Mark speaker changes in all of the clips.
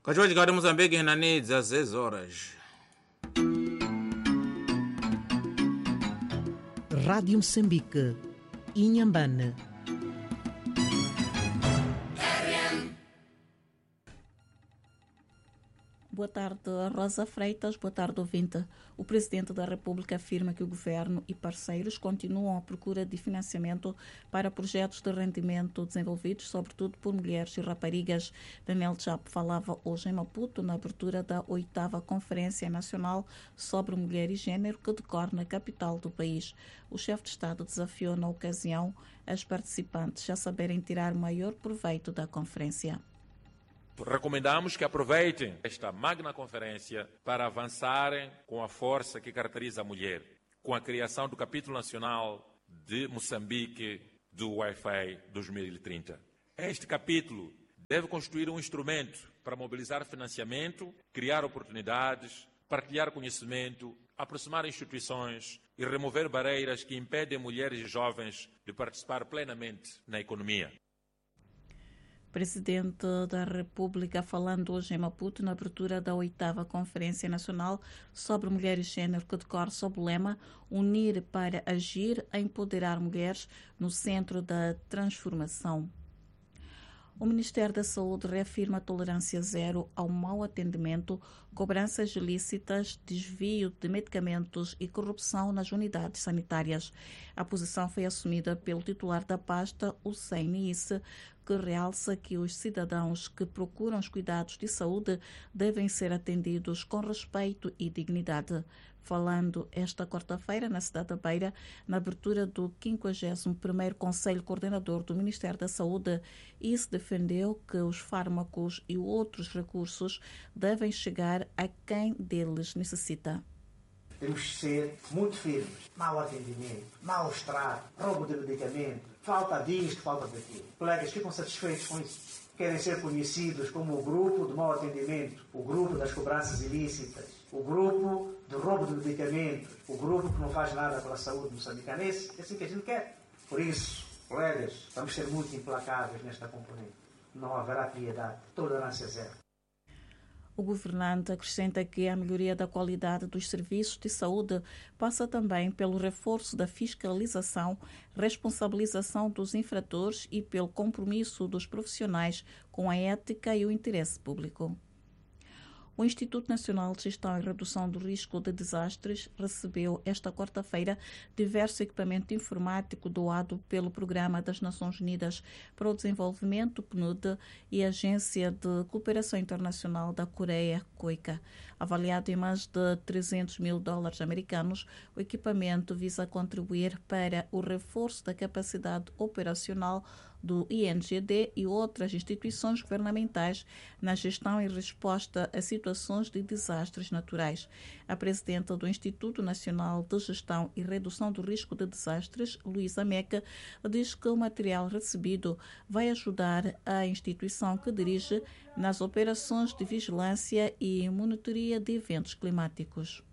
Speaker 1: Cachoeira de Cabo de Moçambique, Nani, 16 horas.
Speaker 2: Rádio Moçambique, Inhambane.
Speaker 3: Boa tarde, Rosa Freitas. Boa tarde, ouvinte. O Presidente da República afirma que o Governo e parceiros continuam à procura de financiamento para projetos de rendimento desenvolvidos, sobretudo por mulheres e raparigas. Daniel Chapo falava hoje em Maputo, na abertura da 8ª Conferência Nacional sobre Mulher e Gênero, que decorre na capital do país. O chefe de Estado desafiou, na ocasião, as participantes a saberem tirar maior proveito da conferência.
Speaker 4: Recomendamos que aproveitem esta magna conferência para avançarem com a força que caracteriza a mulher, com a criação do Capítulo Nacional de Moçambique do Wi-Fi 2030. Este capítulo deve constituir um instrumento para mobilizar financiamento, criar oportunidades, partilhar conhecimento, aproximar instituições e remover barreiras que impedem mulheres e jovens de participar plenamente na economia.
Speaker 3: Presidente da República falando hoje em Maputo na abertura da 8ª Conferência Nacional sobre Mulher e Gênero, que decorre sob o lema Unir para Agir, a empoderar mulheres no centro da transformação. O Ministério da Saúde reafirma a tolerância zero ao mau atendimento, cobranças ilícitas, desvio de medicamentos e corrupção nas unidades sanitárias. A posição foi assumida pelo titular da pasta, Hussein Isse, que realça que os cidadãos que procuram os cuidados de saúde devem ser atendidos com respeito e dignidade. Falando esta quarta-feira na cidade da Beira, na abertura do 51º Conselho Coordenador do Ministério da Saúde, Isse defendeu que os fármacos e outros recursos devem chegar a quem deles necessita.
Speaker 5: Temos que ser muito firmes. Mau atendimento, mau estrago, roubo de medicamento, falta disto, falta daquilo. Colegas, ficam satisfeitos com isso? Querem ser conhecidos como o grupo do mau atendimento, o grupo das cobranças ilícitas, o grupo do roubo de medicamentos, o grupo que não faz nada pela saúde moçambicanense? É assim que a gente quer. Por isso, colegas, vamos ser muito implacáveis nesta componente. Não haverá piedade, tolerância zero.
Speaker 3: O governante acrescenta que a melhoria da qualidade dos serviços de saúde passa também pelo reforço da fiscalização, responsabilização dos infratores e pelo compromisso dos profissionais com a ética e o interesse público. O Instituto Nacional de Gestão e Redução do Risco de Desastres recebeu esta quarta-feira diverso equipamento informático doado pelo Programa das Nações Unidas para o Desenvolvimento, PNUD, e a Agência de Cooperação Internacional da Coreia, COICA. Avaliado em mais de $300 mil americanos, o equipamento visa contribuir para o reforço da capacidade operacional do INGD e outras instituições governamentais na gestão e resposta a situações de desastres naturais. A presidenta do Instituto Nacional de Gestão e Redução do Risco de Desastres, Luísa Meca, diz que o material recebido vai ajudar a instituição que dirige nas operações de vigilância e monitoria de eventos climáticos.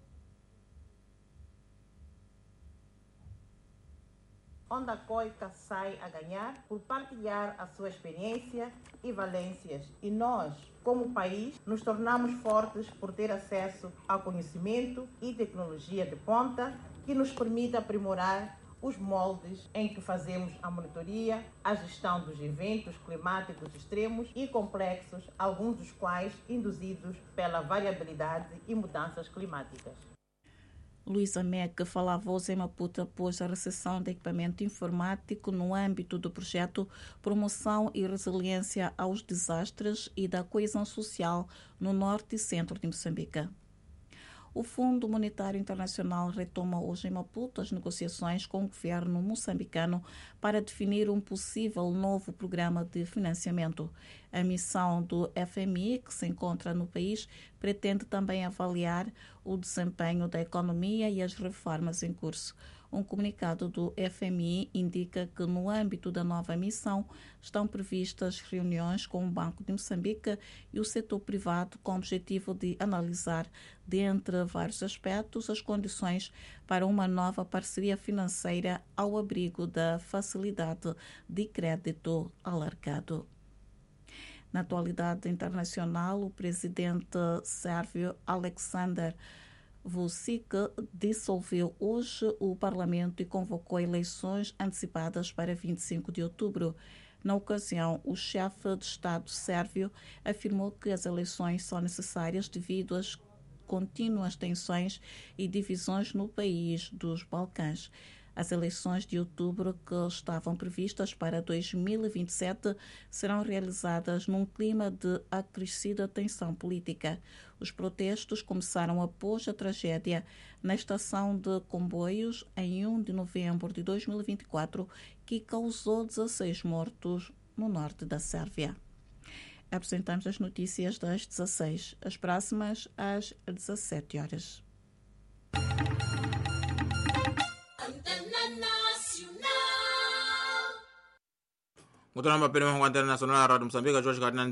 Speaker 6: Onde a COICA sai a ganhar por partilhar a sua experiência e valências. E nós, como país, nos tornamos fortes por ter acesso ao conhecimento e tecnologia de ponta que nos permite aprimorar os moldes em que fazemos a monitoria, a gestão dos eventos climáticos extremos e complexos, alguns dos quais induzidos pela variabilidade e mudanças climáticas.
Speaker 3: Luísa Meca falava hoje em Maputo após a recepção de equipamento informático no âmbito do projeto Promoção e Resiliência aos Desastres e da Coesão Social no Norte e Centro de Moçambique. O Fundo Monetário Internacional retoma hoje em Maputo as negociações com o governo moçambicano para definir um possível novo programa de financiamento. A missão do FMI, que se encontra no país, pretende também avaliar o desempenho da economia e as reformas em curso. Um comunicado do FMI indica que, no âmbito da nova missão, estão previstas reuniões com o Banco de Moçambique e o setor privado com o objetivo de analisar, dentre vários aspectos, as condições para uma nova parceria financeira ao abrigo da facilidade de crédito alargado. Na atualidade internacional, o presidente sérvio Aleksandar Vučić dissolveu hoje o Parlamento e convocou eleições antecipadas para 25 de outubro. Na ocasião, o chefe de Estado sérvio afirmou que as eleições são necessárias devido às contínuas tensões e divisões no país dos Balcãs. As eleições de outubro, que estavam previstas para 2027, serão realizadas num clima de acrescida tensão política. Os protestos começaram após a tragédia na estação de comboios em 1 de novembro de 2024, que causou 16 mortos no norte da Sérvia. Apresentamos as notícias das 16, as próximas às 17 horas.
Speaker 1: Muito bem, para a Antena Nacional, a Rádio Moçambique, Jorge Cardinal.